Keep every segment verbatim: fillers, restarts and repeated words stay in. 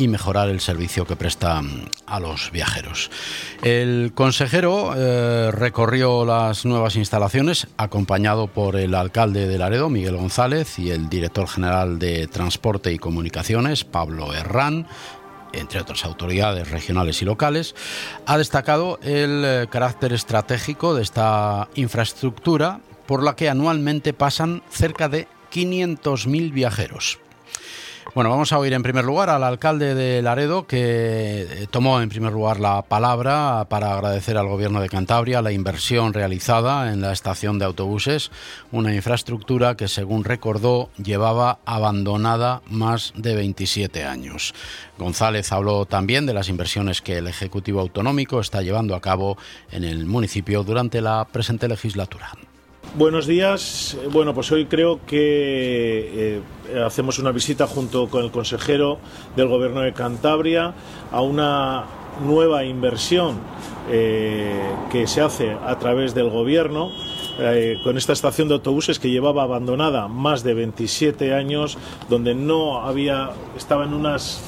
y mejorar el servicio que presta a los viajeros. El consejero eh, recorrió las nuevas instalaciones acompañado por el alcalde de Laredo, Miguel González, y el director general de Transporte y Comunicaciones, Pablo Herrán, entre otras autoridades regionales y locales. Ha destacado el eh, carácter estratégico de esta infraestructura, por la que anualmente pasan cerca de quinientos mil viajeros. Bueno, vamos a oír en primer lugar al alcalde de Laredo, que tomó en primer lugar la palabra para agradecer al Gobierno de Cantabria la inversión realizada en la estación de autobuses, una infraestructura que, según recordó, llevaba abandonada más de veintisiete años. González habló también de las inversiones que el Ejecutivo Autonómico está llevando a cabo en el municipio durante la presente legislatura. Buenos días. Bueno, pues hoy creo que eh, hacemos una visita junto con el consejero del Gobierno de Cantabria a una nueva inversión eh, que se hace a través del Gobierno eh, con esta estación de autobuses que llevaba abandonada más de veintisiete años, donde no había, estaba en unas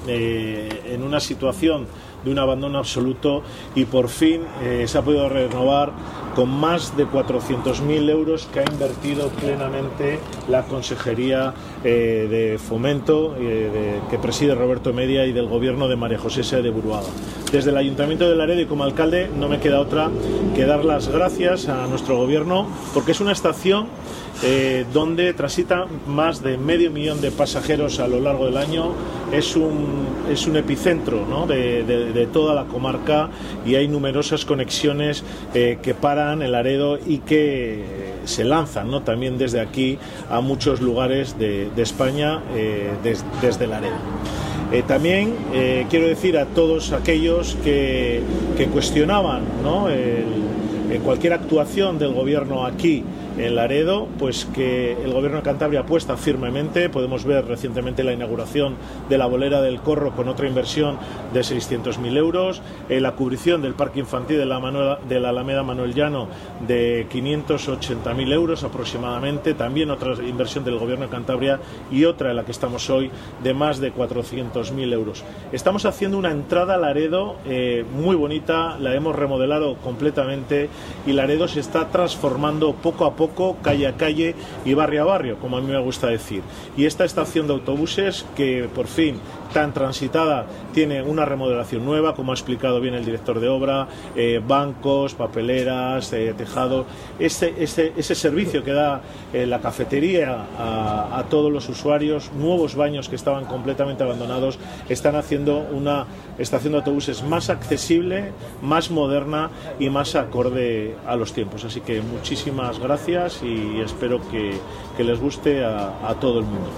eh, en una situación de un abandono absoluto, y por fin eh, se ha podido renovar con más de cuatrocientos mil euros que ha invertido plenamente la Consejería eh, de Fomento eh, de, que preside Roberto Media, y del Gobierno de María José Saez de Buruaga. Desde el Ayuntamiento de Laredo y como alcalde no me queda otra que dar las gracias a nuestro Gobierno, porque es una estación Eh, donde transita más de medio millón de pasajeros a lo largo del año. Es un, es un epicentro, ¿no?, de, de, de toda la comarca, y hay numerosas conexiones eh, que paran en Laredo y que se lanzan, ¿no?, también desde aquí a muchos lugares de, de España eh, des, desde Laredo. Eh, también eh, quiero decir a todos aquellos que, que cuestionaban, ¿no?, el, eh, cualquier actuación del Gobierno aquí en Laredo, pues que el Gobierno de Cantabria apuesta firmemente. Podemos ver recientemente la inauguración de la bolera del Corro con otra inversión de seiscientos mil euros, eh, la cubrición del parque infantil de la, Manuela, de la Alameda Manuel Llano de quinientos ochenta mil euros aproximadamente, también otra inversión del Gobierno de Cantabria, y otra en la que estamos hoy de más de cuatrocientos mil euros. Estamos haciendo una entrada a Laredo eh, muy bonita, la hemos remodelado completamente, y Laredo se está transformando poco a poco, calle a calle y barrio a barrio, como a mí me gusta decir. Y esta estación de autobuses, que por fin tan transitada, tiene una remodelación nueva, como ha explicado bien el director de obra, eh, bancos, papeleras, eh, tejado, ese, ese, ese servicio que da eh, la cafetería a, a todos los usuarios, nuevos baños que estaban completamente abandonados, están haciendo una estación de autobuses más accesible, más moderna y más acorde a los tiempos. Así que muchísimas gracias y espero que, que les guste a, a todo el mundo.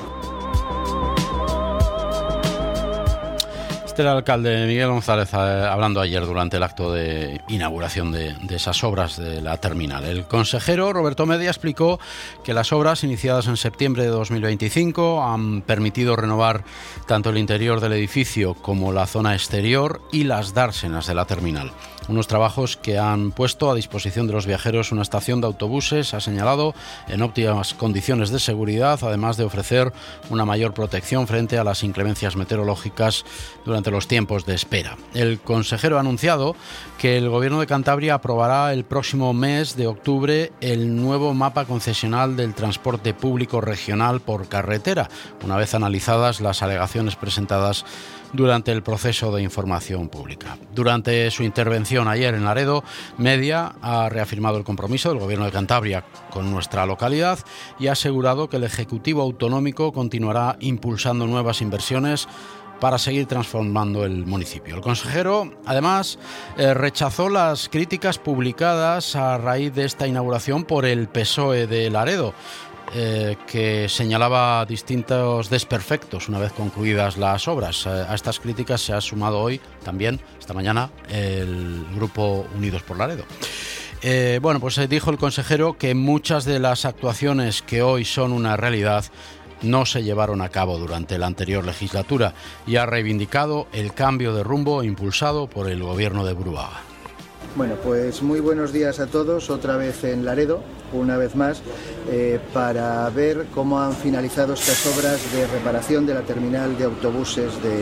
Este era el alcalde Miguel González eh, hablando ayer durante el acto de inauguración de, de esas obras de la terminal. El consejero Roberto Media explicó que las obras iniciadas en septiembre de dos mil veinticinco han permitido renovar tanto el interior del edificio como la zona exterior y las dársenas de la terminal. Unos trabajos que han puesto a disposición de los viajeros una estación de autobuses, ha señalado, en óptimas condiciones de seguridad, además de ofrecer una mayor protección frente a las inclemencias meteorológicas durante los tiempos de espera. El consejero ha anunciado que el Gobierno de Cantabria aprobará el próximo mes de octubre el nuevo mapa concesional del transporte público regional por carretera, una vez analizadas las alegaciones presentadas durante el proceso de información pública. Durante su intervención ayer en Laredo, Media ha reafirmado el compromiso del Gobierno de Cantabria con nuestra localidad y ha asegurado que el Ejecutivo Autonómico continuará impulsando nuevas inversiones para seguir transformando el municipio. El consejero, además, eh, rechazó las críticas publicadas a raíz de esta inauguración por el P S O E de Laredo, Eh, que señalaba distintos desperfectos una vez concluidas las obras. Eh, a estas críticas se ha sumado hoy también, esta mañana, el grupo Unidos por Laredo. Eh, bueno, pues eh, dijo el consejero que muchas de las actuaciones que hoy son una realidad no se llevaron a cabo durante la anterior legislatura, y ha reivindicado el cambio de rumbo impulsado por el Gobierno de Buruaga. Bueno, pues muy buenos días a todos, otra vez en Laredo, una vez más, eh, para ver cómo han finalizado estas obras de reparación de la terminal de autobuses de